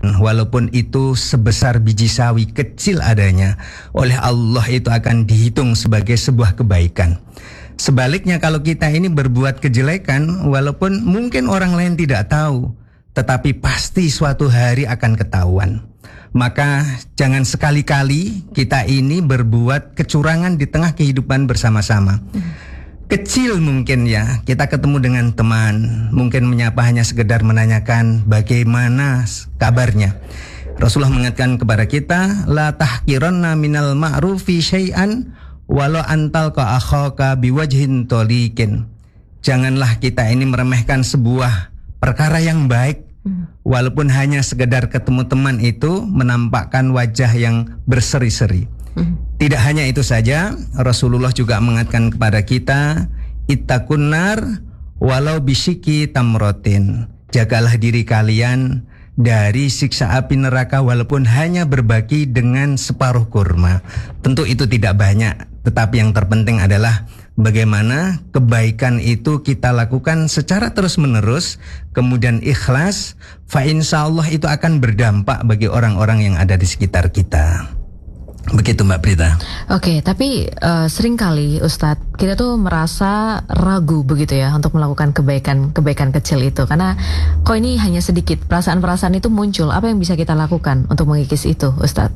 walaupun itu sebesar biji sawi kecil adanya, oleh Allah itu akan dihitung sebagai sebuah kebaikan. Sebaliknya kalau kita ini berbuat kejelekan, walaupun mungkin orang lain tidak tahu, tetapi pasti suatu hari akan ketahuan. Maka jangan sekali-kali kita ini berbuat kecurangan di tengah kehidupan bersama-sama. Kecil mungkin ya, kita ketemu dengan teman, mungkin menyapa hanya sekedar menanyakan bagaimana kabarnya. Rasulullah mengingatkan kepada kita, la tahqiranna minal ma'rufi syai'an walau antal ka akhaka biwajhin tolikin. Janganlah kita ini meremehkan sebuah perkara yang baik, walaupun hanya sekedar ketemu teman itu menampakkan wajah yang berseri-seri. Tidak hanya itu saja, Rasulullah juga mengingatkan kepada kita, ittaqun nar walau bisyiki tamrotin. Jagalah diri kalian dari siksa api neraka walaupun hanya berbagi dengan separuh kurma. Tentu itu tidak banyak, tetapi yang terpenting adalah bagaimana kebaikan itu kita lakukan secara terus-menerus, kemudian ikhlas, fa insyaallah itu akan berdampak bagi orang-orang yang ada di sekitar kita. Begitu Mbak Prita. Oke, tapi seringkali Ustadz kita tuh merasa ragu begitu ya untuk melakukan kebaikan kecil itu, karena kok ini hanya sedikit, perasaan-perasaan itu muncul. Apa yang bisa kita lakukan untuk mengikis itu, Ustadz?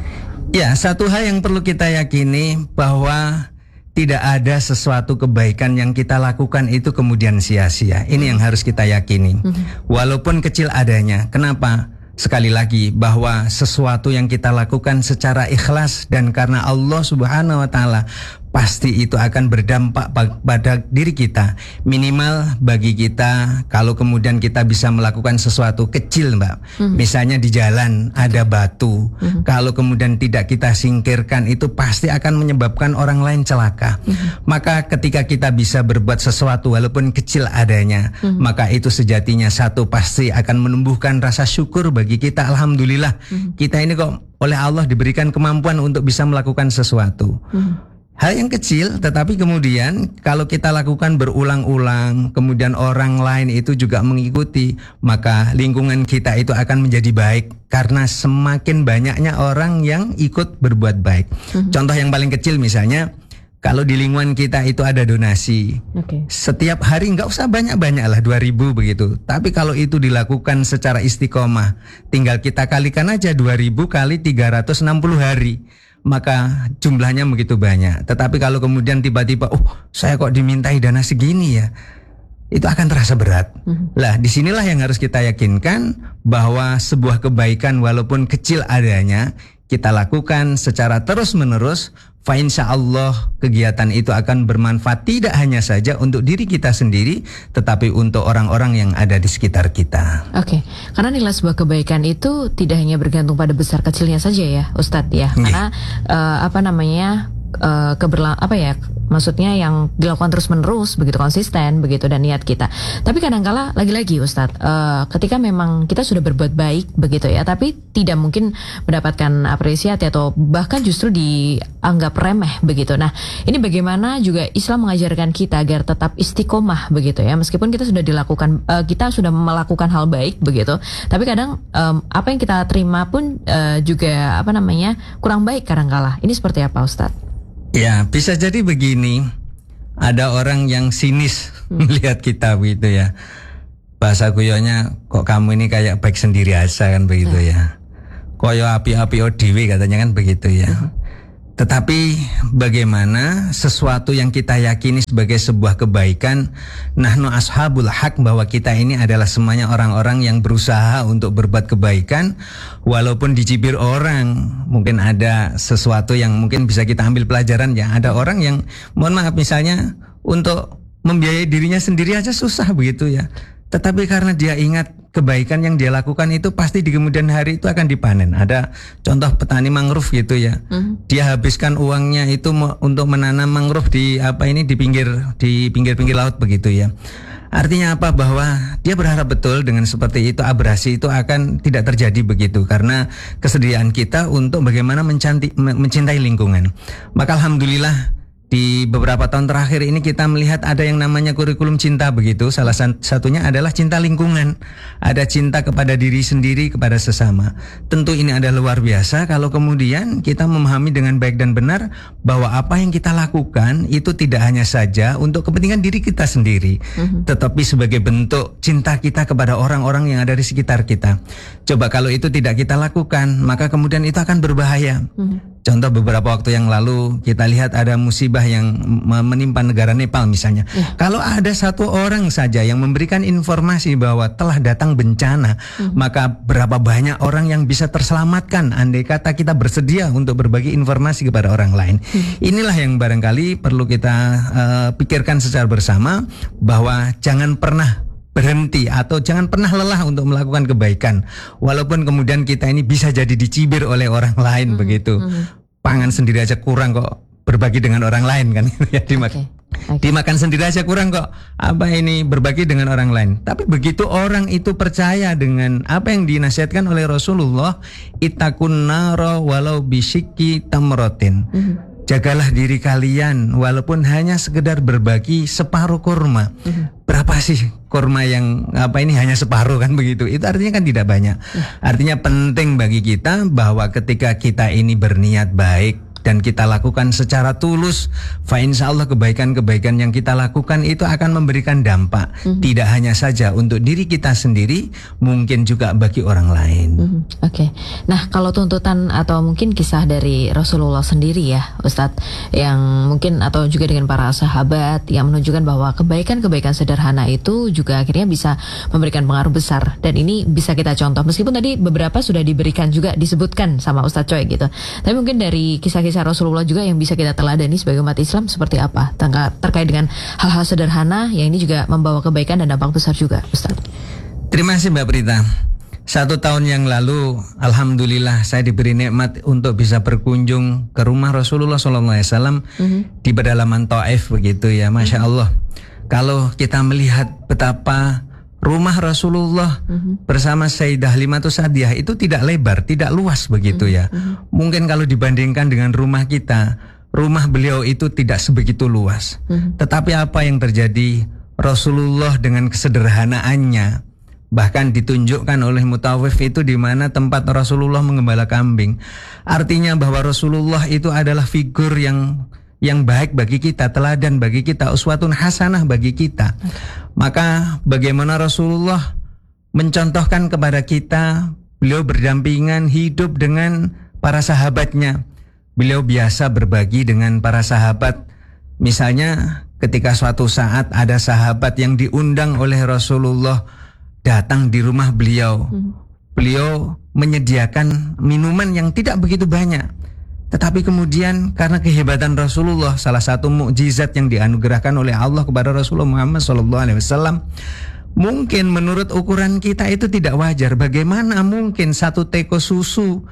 Ya, satu hal yang perlu kita yakini bahwa tidak ada sesuatu kebaikan yang kita lakukan itu kemudian sia-sia. Ini yang harus kita yakini. Walaupun kecil adanya. Kenapa? Sekali lagi bahwa sesuatu yang kita lakukan secara ikhlas dan karena Allah Subhanahu wa taala, pasti itu akan berdampak pada diri kita. Minimal bagi kita kalau kemudian kita bisa melakukan sesuatu kecil, Mbak. Misalnya di jalan ada batu. Kalau kemudian tidak kita singkirkan, itu pasti akan menyebabkan orang lain celaka. Maka ketika kita bisa berbuat sesuatu walaupun kecil adanya, maka itu sejatinya satu pasti akan menumbuhkan rasa syukur bagi kita. Alhamdulillah, kita ini kok oleh Allah diberikan kemampuan untuk bisa melakukan sesuatu. Hal yang kecil, tetapi kemudian kalau kita lakukan berulang-ulang, kemudian orang lain itu juga mengikuti, maka lingkungan kita itu akan menjadi baik karena semakin banyaknya orang yang ikut berbuat baik. Contoh yang paling kecil misalnya, kalau di lingkungan kita itu ada donasi, setiap hari nggak usah banyak-banyak lah, 2.000 begitu. Tapi kalau itu dilakukan secara istiqomah, tinggal kita kalikan aja 2.000 kali 360 hari. Maka jumlahnya begitu banyak. Tetapi kalau kemudian tiba-tiba, saya kok dimintai dana segini ya, itu akan terasa berat. Lah, disinilah yang harus kita yakinkan bahwa sebuah kebaikan walaupun kecil adanya, kita lakukan secara terus-menerus, fa insyaallah kegiatan itu akan bermanfaat tidak hanya saja untuk diri kita sendiri, tetapi untuk orang-orang yang ada di sekitar kita. Oke, karena nilai sebuah kebaikan itu tidak hanya bergantung pada besar kecilnya saja ya, Ustadz ya. Karena maksudnya yang dilakukan terus-menerus, begitu konsisten, begitu, dan niat kita. Tapi kadang-kala lagi-lagi Ustadz, ketika memang kita sudah berbuat baik begitu ya, tapi tidak mungkin mendapatkan apresiasi atau bahkan justru dianggap remeh begitu. Nah, ini bagaimana juga Islam mengajarkan kita agar tetap istiqomah begitu ya, meskipun kita sudah melakukan hal baik begitu, tapi kadang apa yang kita terima pun juga kurang baik kadang-kala. Ini seperti apa Ustadz? Ya, bisa jadi begini. Ada orang yang sinis melihat kita begitu ya. Bahasa kuyoknya, kok kamu ini kayak baik sendiri aja kan begitu ya. Koyo api-api dhewe katanya kan begitu ya. Tetapi bagaimana sesuatu yang kita yakini sebagai sebuah kebaikan, nahnu ashabul haq, bahwa kita ini adalah semuanya orang-orang yang berusaha untuk berbuat kebaikan, walaupun dicibir orang. Mungkin ada sesuatu yang mungkin bisa kita ambil pelajaran ya. Ada orang yang, mohon maaf misalnya, untuk membiayai dirinya sendiri aja susah begitu ya. Tetapi karena dia ingat kebaikan yang dia lakukan itu pasti di kemudian hari itu akan dipanen. Ada contoh petani mangrove gitu ya. Dia habiskan uangnya itu untuk menanam mangrove di pinggir-pinggir laut begitu ya. Artinya apa? Bahwa dia berharap betul dengan seperti itu abrasi itu akan tidak terjadi begitu, karena kesediaan kita untuk bagaimana mencintai lingkungan. Maka alhamdulillah Di beberapa tahun terakhir ini kita melihat ada yang namanya kurikulum cinta begitu. Salah satunya adalah cinta lingkungan. Ada cinta kepada diri sendiri, kepada sesama. Tentu ini adalah luar biasa kalau kemudian kita memahami dengan baik dan benar bahwa apa yang kita lakukan itu tidak hanya saja untuk kepentingan diri kita sendiri, tetapi sebagai bentuk cinta kita kepada orang-orang yang ada di sekitar kita. Coba kalau itu tidak kita lakukan, maka kemudian itu akan berbahaya. Contoh beberapa waktu yang lalu kita lihat ada musibah yang menimpa negara Nepal misalnya. Kalau ada satu orang saja yang memberikan informasi bahwa telah datang bencana, maka berapa banyak orang yang bisa terselamatkan andai kata kita bersedia untuk berbagi informasi kepada orang lain. Inilah yang barangkali perlu kita pikirkan secara bersama, bahwa jangan pernah berhenti atau jangan pernah lelah untuk melakukan kebaikan, walaupun kemudian kita ini bisa jadi dicibir oleh orang lain begitu. Pangan sendiri aja kurang kok berbagi dengan orang lain kan ya, dimakan sendiri aja kurang kok apa ini berbagi dengan orang lain. Tapi begitu orang itu percaya dengan apa yang dinasihatkan oleh Rasulullah, ittaqun nara walau bisyikki tamratin. Jagalah diri kalian walaupun hanya sekedar berbagi separuh kurma. Berapa sih kurma yang hanya separuh kan begitu? Itu artinya kan tidak banyak. Artinya penting bagi kita bahwa ketika kita ini berniat baik dan kita lakukan secara tulus, fa insyaallah kebaikan-kebaikan yang kita lakukan itu akan memberikan dampak, tidak hanya saja untuk diri kita sendiri, mungkin juga bagi orang lain. Oke. Nah, kalau tuntutan atau mungkin kisah dari Rasulullah sendiri ya, Ustadz, yang mungkin atau juga dengan para sahabat yang menunjukkan bahwa kebaikan-kebaikan sederhana itu juga akhirnya bisa memberikan pengaruh besar, dan ini bisa kita contoh. Meskipun tadi beberapa sudah diberikan juga disebutkan sama Ustadz Choi gitu. Tapi mungkin dari kisah-kisah Rasulullah juga yang bisa kita teladani sebagai umat Islam seperti apa terkait dengan hal-hal sederhana yang ini juga membawa kebaikan dan dampak besar juga, Ustaz. Terima kasih Mbak Prita. 1 tahun yang lalu, alhamdulillah saya diberi nikmat untuk bisa berkunjung ke rumah Rasulullah SAW di pedalaman Taif begitu ya, Masya Allah. Kalau kita melihat betapa rumah Rasulullah bersama Sayyidah Halimatus Sa'diyah itu tidak lebar, tidak luas begitu ya. Mungkin kalau dibandingkan dengan rumah kita, rumah beliau itu tidak sebegitu luas. Tetapi apa yang terjadi? Rasulullah dengan kesederhanaannya bahkan ditunjukkan oleh mutawif itu di mana tempat Rasulullah mengembala kambing. Artinya bahwa Rasulullah itu adalah figur yang baik bagi kita, teladan bagi kita, uswatun hasanah bagi kita. Maka bagaimana Rasulullah mencontohkan kepada kita, beliau berdampingan hidup dengan para sahabatnya. Beliau biasa berbagi dengan para sahabat. Misalnya ketika suatu saat ada sahabat yang diundang oleh Rasulullah datang di rumah beliau. Beliau menyediakan minuman yang tidak begitu banyak. Tetapi kemudian karena kehebatan Rasulullah, salah satu mukjizat yang dianugerahkan oleh Allah kepada Rasulullah Muhammad SAW, mungkin menurut ukuran kita itu tidak wajar. Bagaimana mungkin 1 teko susu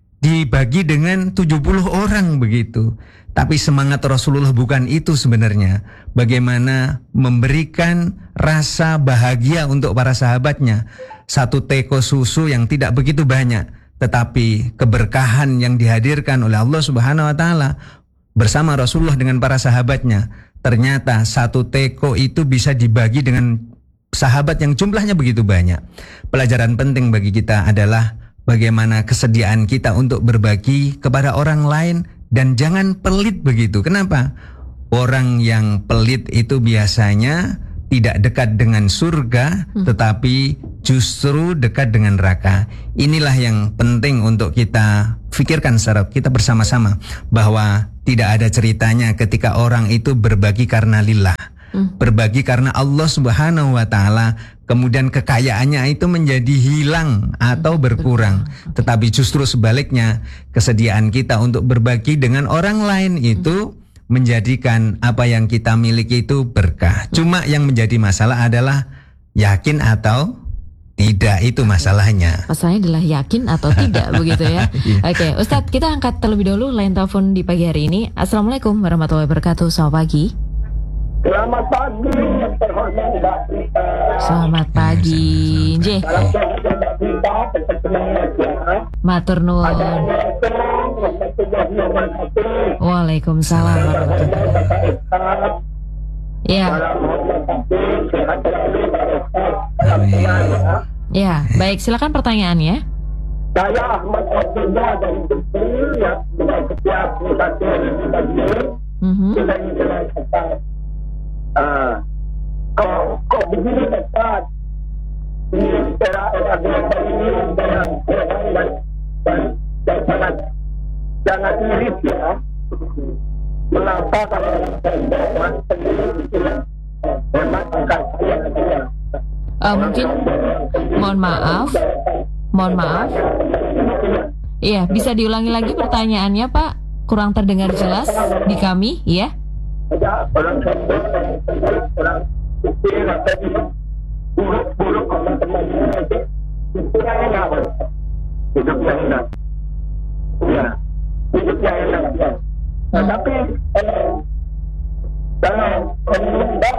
dibagi dengan 70 orang begitu? Tapi semangat Rasulullah bukan itu sebenarnya. Bagaimana memberikan rasa bahagia untuk para sahabatnya. 1 teko susu yang tidak begitu banyak, tetapi keberkahan yang dihadirkan oleh Allah Subhanahu wa taala bersama Rasulullah dengan para sahabatnya. Ternyata 1 teko itu bisa dibagi dengan sahabat yang jumlahnya begitu banyak. Pelajaran penting bagi kita adalah bagaimana kesediaan kita untuk berbagi kepada orang lain dan jangan pelit begitu. Kenapa? Orang yang pelit itu biasanya tidak dekat dengan surga, tetapi justru dekat dengan neraka. Inilah yang penting untuk kita pikirkan secara kita bersama-sama, bahwa tidak ada ceritanya ketika orang itu berbagi karena lillah, berbagi karena Allah Subhanahu wa taala, kemudian kekayaannya itu menjadi hilang atau berkurang. Tetapi justru sebaliknya, kesediaan kita untuk berbagi dengan orang lain itu menjadikan apa yang kita miliki itu berkah. Cuma yang menjadi masalah adalah yakin atau tidak, itu masalahnya. Masalahnya adalah yakin atau tidak begitu ya. Oke, Ustadz, kita angkat terlebih dahulu line telepon di pagi hari ini. Assalamualaikum warahmatullahi wabarakatuh. Selamat pagi. Selamat pagi, yang terhormat Mbak Prita. Selamat pagi. Nggih. Salam sehat Mbak Prita, tetap semangat ya. Matur nuwun. Ada yang senang, warahmatullahi wabarakatuh. Waalaikumsalam warahmatullahi wabarakatuh. Ya, Sehat selalu, Pak Ustaz. Amin. ya, baik. Silakan pertanyaannya. Saya Ahmad Abdullah dari Jepun, ya, dengan setiap satu bagian, Mhm. sudah ingin Ustaz. Kok begini Ustaz? Di era-era global ini dan sangat iris ya. Mengapa kalau memang angka saya Mungkin, mohon maaf. Iya, bisa diulangi lagi pertanyaannya, Pak? Kurang terdengar jelas di kami, ya? ada orang sombong, orang kecil atau buruk-buruk teman-teman itu yang enak, hidup yang enak, ya, hidup yang enak, ya. Tapi kalau mengembang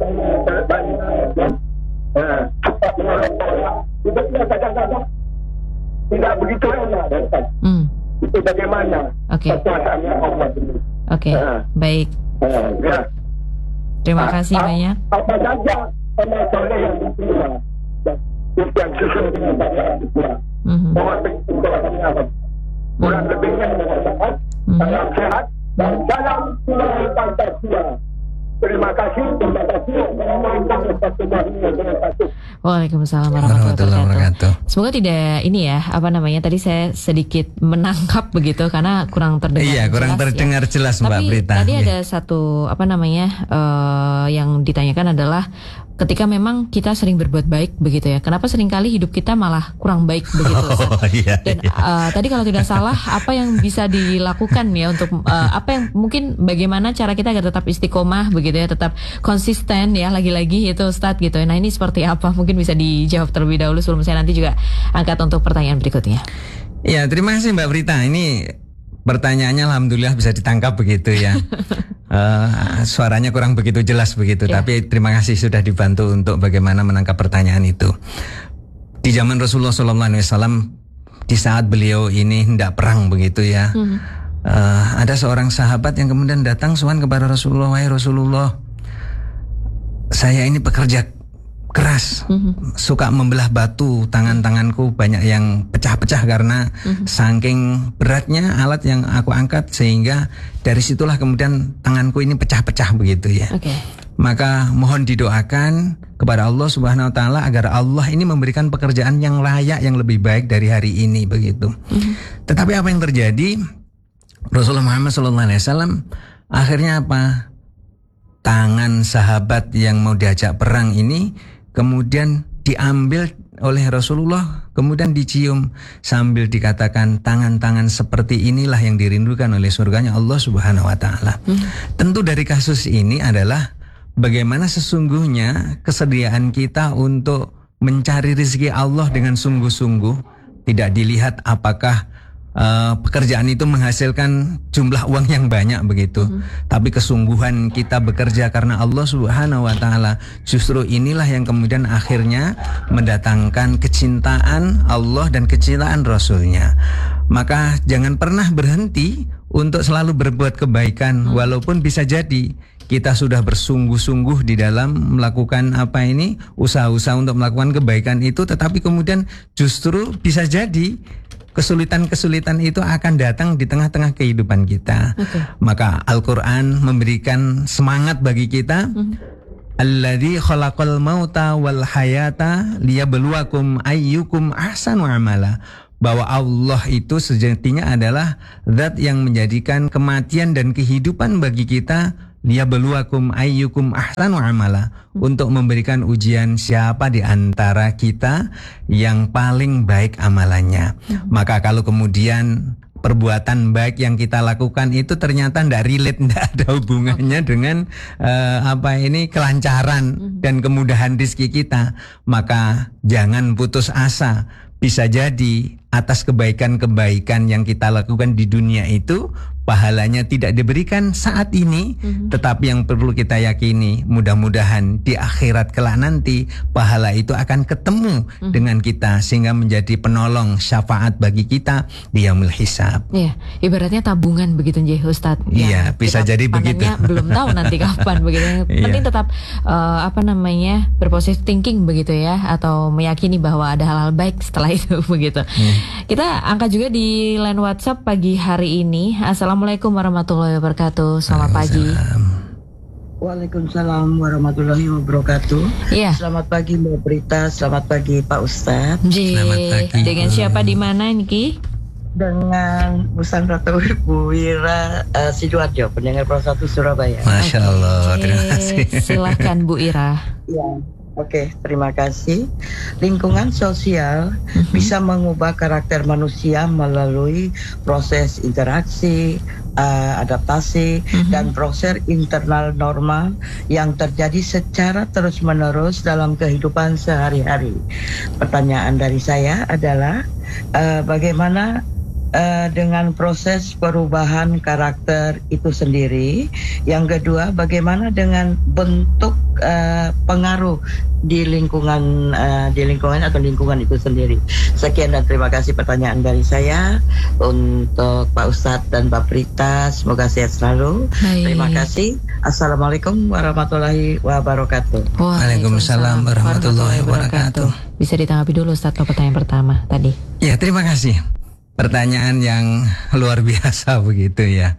hidupnya kadang-kadang tidak begitu enak, itu bagaimana? Oke. Kekuasaannya Allah ini. Oke, baik. Ya. Terima kasih banyak. Apa saja amal soleh yang diterima yang sesuai dengan syariat Islam. Mohon penjelasannya apa? Kurang lebihnya mengatakan salam sehat dan salam Nilai Pancasila. Terima kasih. Waalaikumsalam warahmatullahi wabarakatuh. Semoga tidak ini ya, apa namanya, tadi saya sedikit menangkap begitu karena kurang terdengar. Iya, kurang terdengar jelas Mbak Tapi Prita. tadi ada satu apa namanya yang ditanyakan adalah ketika memang kita sering berbuat baik begitu ya, kenapa seringkali hidup kita malah kurang baik begitu? Iya, Dan tadi kalau tidak salah, apa yang bisa dilakukan ya untuk apa yang mungkin bagaimana cara kita agar tetap istiqomah begitu ya, tetap konsisten ya, lagi-lagi itu Ustadz gitu. Nah ini seperti apa? Mungkin bisa dijawab terlebih dahulu sebelum saya nanti juga angkat untuk pertanyaan berikutnya. Iya, terima kasih Mbak Prita. Ini pertanyaannya alhamdulillah bisa ditangkap begitu ya. Suaranya kurang begitu jelas begitu, tapi terima kasih sudah dibantu untuk bagaimana menangkap pertanyaan itu. Di zaman Rasulullah SAW, di saat beliau ini hendak perang begitu ya, ada seorang sahabat yang kemudian datang sowan kepada Rasulullah, wahai Rasulullah, saya ini pekerja keras, suka membelah batu, tanganku banyak yang pecah-pecah karena saking beratnya alat yang aku angkat, sehingga dari situlah kemudian tanganku ini pecah-pecah begitu ya. Maka mohon didoakan kepada Allah Subhanahu wa taala agar Allah ini memberikan pekerjaan yang layak, yang lebih baik dari hari ini begitu. Tetapi apa yang terjadi? Rasulullah Muhammad SAW akhirnya apa? Tangan sahabat yang mau diajak perang ini kemudian diambil oleh Rasulullah, kemudian dicium sambil dikatakan tangan-tangan seperti inilah yang dirindukan oleh surganya Allah Subhanahu wa taala. Tentu dari kasus ini adalah bagaimana sesungguhnya kesediaan kita untuk mencari rezeki Allah dengan sungguh-sungguh, tidak dilihat apakah pekerjaan itu menghasilkan jumlah uang yang banyak begitu, tapi kesungguhan kita bekerja karena Allah Subhanahu wa taala, justru inilah yang kemudian akhirnya mendatangkan kecintaan Allah dan kecintaan Rasulnya. Maka jangan pernah berhenti untuk selalu berbuat kebaikan, walaupun bisa jadi kita sudah bersungguh-sungguh di dalam melakukan usaha-usaha untuk melakukan kebaikan itu, tetapi kemudian justru bisa jadi kesulitan-kesulitan itu akan datang di tengah-tengah kehidupan kita. Maka Al-Quran memberikan semangat bagi kita. Alladzi khalaqal mauta wal hayata liyabluwakum ayyukum ahsanu amala. Bahwa Allah itu sejatinya adalah zat yang menjadikan kematian dan kehidupan bagi kita, liyabluwakum ayyukum ahsanu amala, untuk memberikan ujian siapa di antara kita yang paling baik amalannya. Maka kalau kemudian perbuatan baik yang kita lakukan itu ternyata tidak relate, tidak ada hubungannya dengan kelancaran dan kemudahan rezeki kita, maka jangan putus asa. Bisa jadi atas kebaikan-kebaikan yang kita lakukan di dunia itu pahalanya tidak diberikan saat ini, tetapi yang perlu kita yakini, mudah-mudahan di akhirat kelak nanti pahala itu akan ketemu dengan kita sehingga menjadi penolong syafaat bagi kita di yaumul hisab. Iya, ibaratnya tabungan begitu nggih Ustadz. Iya, bisa jadi begitu. Belum tahu nanti kapan begitu. Penting tetap berpositive thinking begitu ya, atau meyakini bahwa ada hal-hal baik setelah itu begitu. Kita angkat juga di line WhatsApp pagi hari ini. Assalamualaikum warahmatullahi wabarakatuh. Selamat pagi. Waalaikumsalam warahmatullahi wabarakatuh. Iya. Selamat pagi Mbak Prita, selamat pagi Pak Ustadz. Selamat pagi. Dengan siapa di mana Niki? Dengan Bu Sandra Bu Ira Sidoarjo, pendengar Pro 1 Surabaya. Masya Allah, terima kasih. Silahkan Bu Ira. Ya. Oke, terima kasih. Lingkungan sosial bisa mengubah karakter manusia melalui proses interaksi, adaptasi, dan proses internal normal yang terjadi secara terus-menerus dalam kehidupan sehari-hari. Pertanyaan dari saya adalah bagaimana dengan proses perubahan karakter itu sendiri. Yang kedua, bagaimana dengan bentuk pengaruh di lingkungan atau lingkungan itu sendiri. Sekian dan terima kasih pertanyaan dari saya untuk Pak Ustadz dan Mbak Prita. Semoga sehat selalu. Baik. Terima kasih. Assalamualaikum warahmatullahi wabarakatuh. Waalaikumsalam warahmatullahi wabarakatuh. Bisa ditanggapi dulu Ustadz pertanyaan pertama tadi. Ya, terima kasih. Pertanyaan yang luar biasa begitu ya.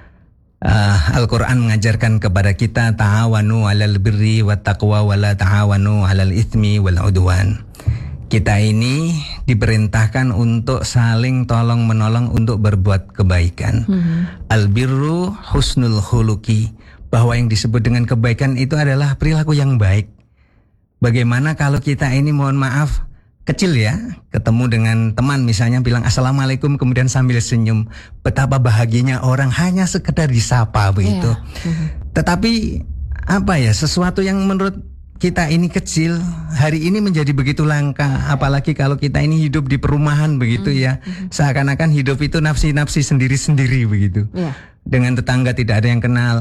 Al-Quran mengajarkan kepada kita ta'awanu 'alal birri wat taqwa wa la ta'awanu 'alal itsmi wal 'udwan. Kita ini diperintahkan untuk saling tolong menolong untuk berbuat kebaikan. Al-birru husnul khuluqi, bahwa yang disebut dengan kebaikan itu adalah perilaku yang baik. Bagaimana kalau kita ini mohon maaf kecil ya, ketemu dengan teman misalnya bilang assalamualaikum kemudian sambil senyum, betapa bahagianya orang hanya sekedar disapa begitu. Tetapi sesuatu yang menurut kita ini kecil hari ini menjadi begitu langka, apalagi kalau kita ini hidup di perumahan begitu ya, seakan-akan hidup itu nafsi-nafsi sendiri-sendiri begitu. Dengan tetangga tidak ada yang kenal,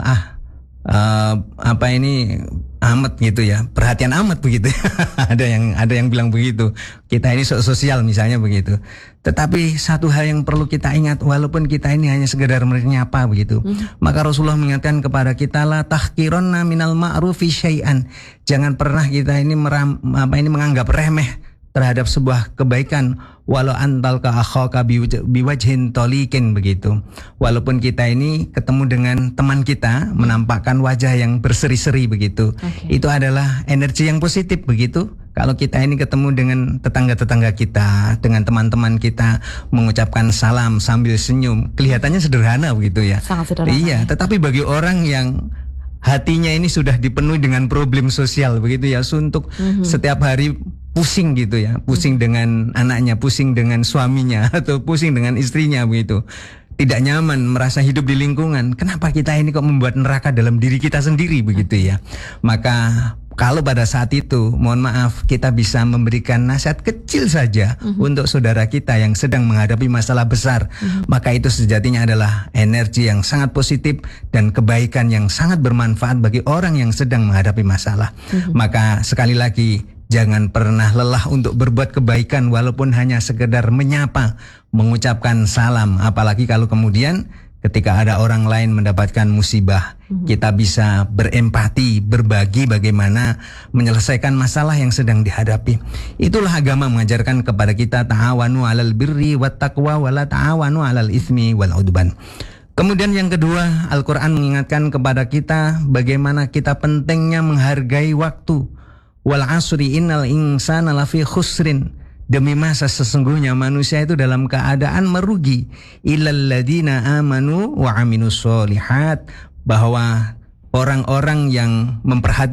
amat gitu ya, perhatian amat begitu. ada yang bilang begitu. Kita ini sosial misalnya begitu. Tetapi satu hal yang perlu kita ingat, walaupun kita ini hanya sekedar menyapa begitu, maka Rasulullah mengingatkan kepada kita, la tahqironna minal ma'rufi syai'an. Jangan pernah kita ini menganggap remeh terhadap sebuah kebaikan, walau antal ka akhaka biwajhin tolikin begitu. Walaupun kita ini ketemu dengan teman kita menampakkan wajah yang berseri-seri begitu. Itu adalah energi yang positif begitu. Kalau kita ini ketemu dengan tetangga-tetangga kita, dengan teman-teman kita, mengucapkan salam sambil senyum, kelihatannya sederhana begitu ya. Sangat sederhana. Iya, tetapi bagi orang yang hatinya ini sudah dipenuhi dengan problem sosial begitu ya, suntuk setiap hari pusing gitu ya, pusing dengan anaknya, pusing dengan suaminya, atau pusing dengan istrinya begitu, tidak nyaman, merasa hidup di lingkungan. Kenapa kita ini kok membuat neraka dalam diri kita sendiri begitu ya? Maka kalau pada saat itu, mohon maaf, kita bisa memberikan nasihat kecil saja untuk saudara kita yang sedang menghadapi masalah besar, maka itu sejatinya adalah energi yang sangat positif dan kebaikan yang sangat bermanfaat bagi orang yang sedang menghadapi masalah. Maka sekali lagi, jangan pernah lelah untuk berbuat kebaikan walaupun hanya sekedar menyapa, mengucapkan salam. Apalagi kalau kemudian ketika ada orang lain mendapatkan musibah, kita bisa berempati, berbagi bagaimana menyelesaikan masalah yang sedang dihadapi. Itulah agama mengajarkan kepada kita, ta'awanu 'alal birri wat taqwa wa la ta'awanu 'alal itsmi wal 'udwan. Kemudian yang kedua, Al-Quran mengingatkan kepada kita bagaimana kita pentingnya menghargai waktu. Wal asri innal insana lafi khusrin. Demi masa sesungguhnya manusia itu dalam keadaan merugi. Illal ladina amanu wa aminus solihat. Bahwa orang-orang yang memperhatikan